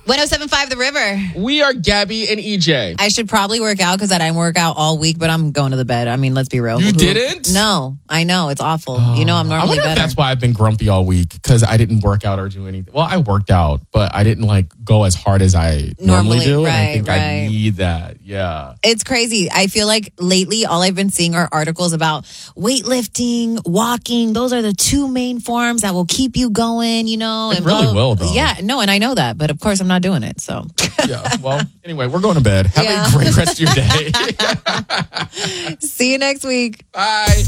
107.5 The River. We are Gabby and EJ. I should probably work out because I didn't work out all week, but I'm going to the bed. I mean, let's be real. You didn't? No, I know. It's awful. I'm normally I wonder better. if that's why I've been grumpy all week, because I didn't work out or do anything. Well, I worked out, but I didn't go as hard as I normally do. Right, and I think right. I need that. Yeah. It's crazy. I feel like lately all I've been seeing are articles about weightlifting, walking. Those are the two main forms that will keep you going, It really will, though. Yeah, no, and I know that, but of course I'm not doing it, so. Yeah. Well, anyway, we're going to bed. Have a great rest of your day. See you next week. Bye.